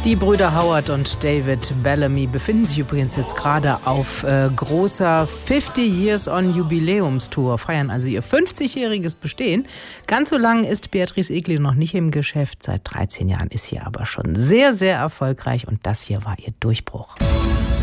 Die Brüder Howard und David Bellamy befinden sich übrigens jetzt gerade auf großer 50 Years on Jubiläumstour, feiern also ihr 50-jähriges Bestehen. Ganz so lang ist Beatrice Egli noch nicht im Geschäft. Seit 13 Jahren ist sie aber schon sehr, sehr erfolgreich und das hier war ihr Durchbruch.